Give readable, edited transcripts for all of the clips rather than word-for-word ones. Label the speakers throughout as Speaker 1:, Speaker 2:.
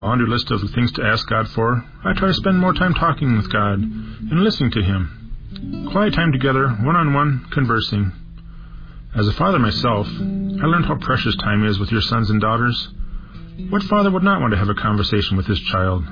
Speaker 1: laundry list of things to ask God for, I try to spend more time talking with God and listening to Him. Quiet time together, one-on-one, conversing. As a father myself, I learned how precious time is with your sons and daughters. What father would not want to have a conversation with his child?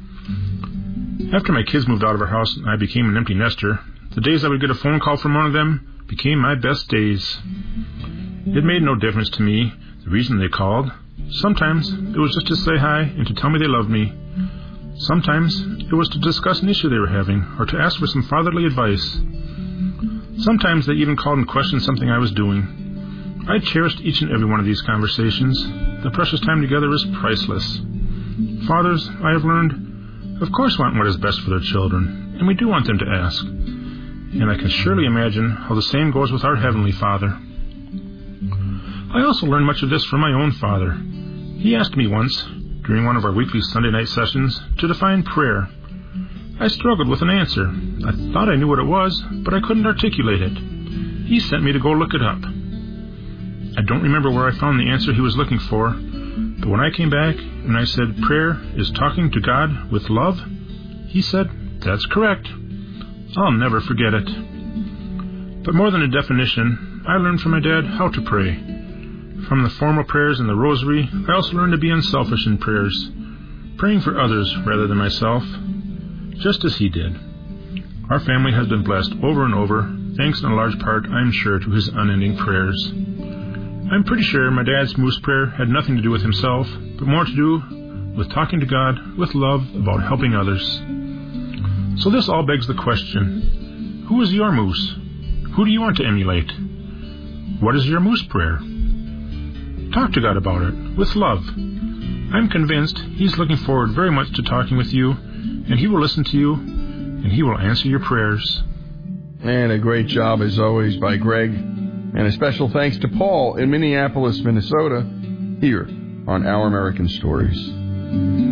Speaker 1: After my kids moved out of our house and I became an empty nester, the days I would get a phone call from one of them became my best days. It made no difference to me the reason they called. Sometimes it was just to say hi and to tell me they loved me. Sometimes it was to discuss an issue they were having or to ask for some fatherly advice. Sometimes they even called and questioned something I was doing. I cherished each and every one of these conversations. The precious time together is priceless. Fathers, I have learned, of course want what is best for their children, and we do want them to ask. And I can surely imagine how the same goes with our Heavenly Father. I also learned much of this from my own father. He asked me once, during one of our weekly Sunday night sessions, to define prayer. I struggled with an answer. I thought I knew what it was, but I couldn't articulate it. He sent me to go look it up. I don't remember where I found the answer he was looking for, but when I came back and I said prayer is talking to God with love, he said, "That's correct." I'll never forget it. But more than a definition, I learned from my dad how to pray. From the formal prayers in the rosary, I also learned to be unselfish in prayers, praying for others rather than myself, just as he did. Our family has been blessed over and over, thanks in a large part, I'm sure, to his unending prayers. I'm pretty sure my dad's moose prayer had nothing to do with himself, but more to do with talking to God with love about helping others. So this all begs the question, who is your moose? Who do you want to emulate? What is your moose prayer? Talk to God about it, with love. I'm convinced He's looking forward very much to talking with you, and He will listen to you, and He will answer your prayers.
Speaker 2: And a great job, as always, by Greg. And a special thanks to Paul in Minneapolis, Minnesota, here on Our American Stories.